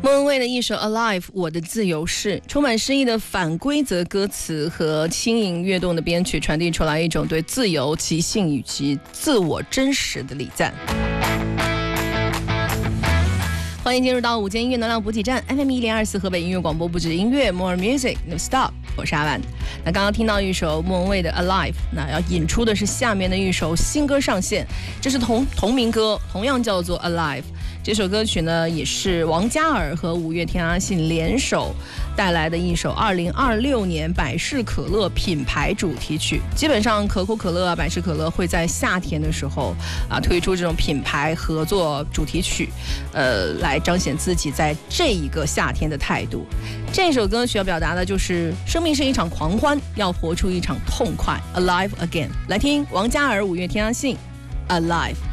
莫文蔚的一首 Alive 我的自由是，充满诗意的反规则歌词和轻盈跃动的编曲，传递出来一种对自由、即兴以及自我真实的礼赞。欢迎进入到午间音乐能量补给站 FM1024 河北音乐广播，不止音乐 More Music No Stop， 我是阿万。那刚刚听到一首莫文蔚的 Alive， 那要引出的是下面的一首新歌上线，这是同名歌，同样叫做 Alive。这首歌曲呢，也是王嘉尔和五月天阿信联手带来的一首2026年百事可乐品牌主题曲。基本上可口可乐啊、百事可乐会在夏天的时候推出这种品牌合作主题曲，来彰显自己在这一个夏天的态度。这首歌曲要表达的就是生命是一场狂欢，要活出一场痛快。Alive Again， 来听王嘉尔、五月天阿信 Alive。